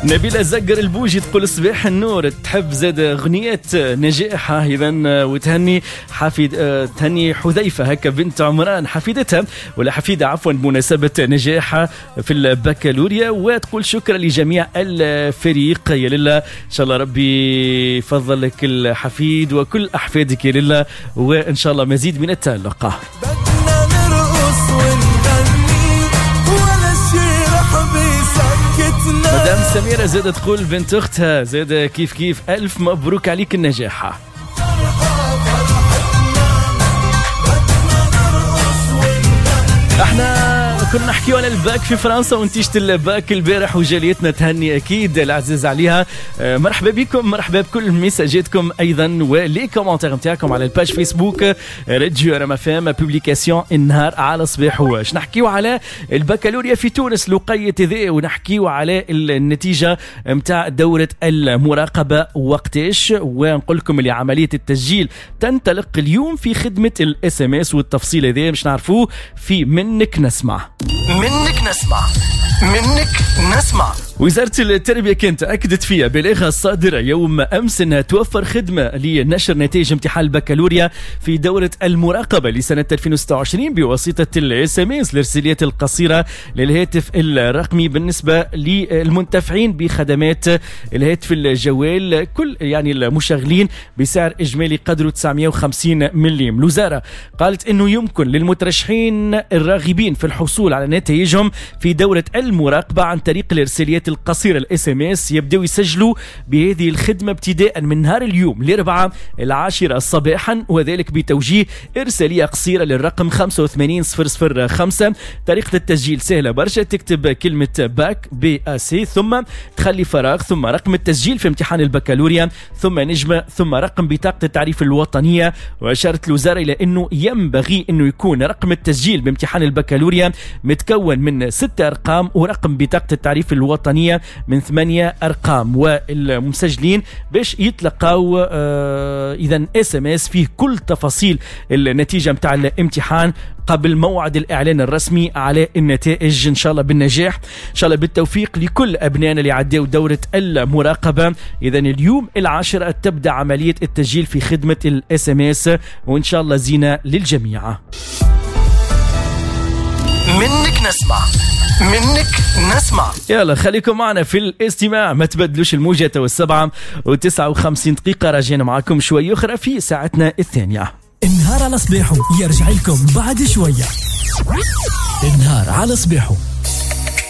نبيلة زقر البوجي تقول صباح النور، تحب زاد أغنية نجاحها إذا وتهني تهني حذيفة هكا بنت عمران حفيدتها ولا حفيدة عفوا بمناسبة نجاحها في البكالوريا، وتقول شكرا لجميع الفريق يا لله، إن شاء الله ربي يفضل لك الحفيد وكل أحفادك يا لله، وإن شاء الله مزيد من التألق. مدام سميرة زادت تقول بنت أختها زاد كيف ألف مبروك عليك النجاح. احنا كنا نحكيو على الباك في فرنسا ونتيجة الباك البارح وجاليتنا تهني أكيد العزيز عليها. مرحبا بكم، مرحبا بكل مساجاتكم أيضا ولي كومنتير نتاعكم على الباج فيسبوك راديو رام اف ام بوبليكاسيون النهار على صباح واش نحكيو على البكالوريا في تونس لقية ذي، ونحكيو على النتيجة متاع دورة المراقبة وقتاش، ونقول لكم اللي عملية التسجيل تنطلق اليوم في خدمة الاس ام اس، والتفصيل هذا مش نعرفوه في منك نسمع. وزارة التربية كانت أكدت فيها بالإغاثة الصادرة يوم أمس أنها توفر خدمة لنشر نتائج امتحان البكالوريا في دورة المراقبة لسنة 2026 بواسطة الاس ام اس الإرساليات القصيرة للهاتف الرقمي بالنسبة للمنتفعين بخدمات الهاتف الجوال، كل يعني المشغلين بسعر إجمالي قدره 950 مليم. الوزارة قالت أنه يمكن للمترشحين الراغبين في الحصول على نتائجهم في دورة المراقبة عن طريق الإرساليات القصيرة الاس ام اس يبدأوا يسجلوا بهذه الخدمة ابتداء من نهار اليوم لربعة 10 صباحا، وذلك بتوجيه إرسالية قصيرة للرقم 85005. طريقة التسجيل سهلة برشا، تكتب كلمة باك BAC ثم تخلي فراغ ثم رقم التسجيل في امتحان البكالوريا ثم نجمة ثم رقم بطاقة التعريف الوطنية. وأشارت الوزارة إلى أنه ينبغي أنه يكون رقم التسجيل بامتحان البكالوريا متكون من 6 أرقام ورقم بطاقة التعريف الوطنية من 8 أرقام، والمسجلين باش يتلقاو إذن اس ام اس فيه كل تفاصيل النتيجة متاع الامتحان قبل موعد الإعلان الرسمي على النتائج. إن شاء الله بالنجاح، إن شاء الله بالتوفيق لكل أبنائنا اللي عدوا دورة المراقبة. إذن اليوم 10 تبدأ عملية التسجيل في خدمة الاس ام اس، وإن شاء الله زينة للجميع. منك نسمع. يلا خليكم معنا في الاستماع، ما تبدلوش الموجة والسبعة و59 دقيقة، راجعين معكم شوي أخرى في ساعتنا الثانية. النهار على صباحه يرجع لكم بعد شوية. النهار على صباحه